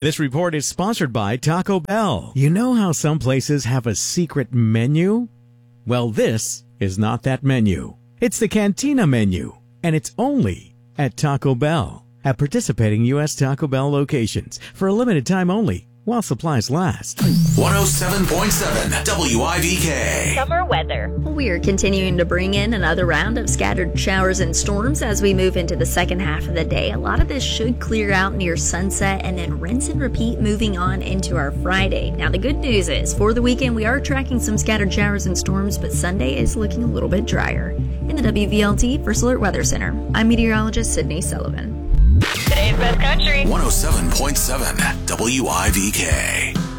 This report is sponsored by Taco Bell. You know how some places have a secret menu? Well, this is not that menu. It's the Cantina menu, and it's only at Taco Bell. At participating U.S. Taco Bell locations for a limited time only while supplies last. 107.7 WIVK. Summer weather. We are continuing to bring in another round of scattered showers and storms as we move into the second half of the day. A lot of this should clear out near sunset and then rinse and repeat moving on into our Friday. Now, the good news is for the weekend, we are tracking some scattered showers and storms, but Sunday is looking a little bit drier. In the WVLT First Alert Weather Center, I'm meteorologist Sydney Sullivan. Today's best country. 107.7 WIVK.